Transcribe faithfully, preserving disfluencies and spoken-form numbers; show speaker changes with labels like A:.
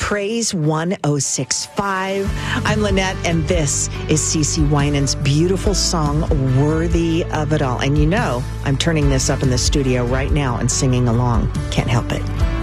A: Praise one oh six point five. I'm Lynette, and this is CeCe Winans' beautiful song, Worthy of It All. And you know, I'm turning this up in the studio right now and singing along. Can't help it.